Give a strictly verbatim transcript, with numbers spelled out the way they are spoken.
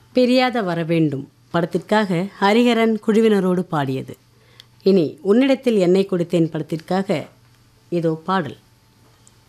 பிரியாத வரவேண்டும் படத்திற்காக ஹரிஹரன் குழுவினரோடு பாடியது. இனி உன்னிடத்தில் என்னை கொடுத்தேன் படத்திற்காக இதோ பாடல்.